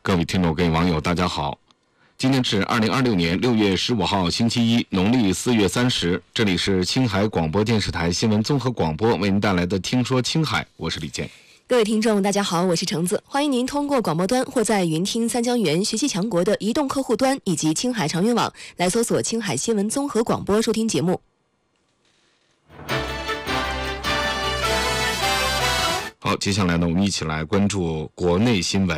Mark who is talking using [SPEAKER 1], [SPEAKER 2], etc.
[SPEAKER 1] 各位听众、各位网友，大家好。今天是2026年6月15号，星期一，农历4月30。这里是青海广播电视台新闻综合广播为您带来的《听说青海》，我是李健。
[SPEAKER 2] 各位听众，大家好，我是橙子，欢迎您通过广播端或在云听三江源学习强国的移动客户端以及青海长云网来搜索青海新闻综合广播收听节目。
[SPEAKER 1] 好，接下来呢，我们一起来关注国内新闻。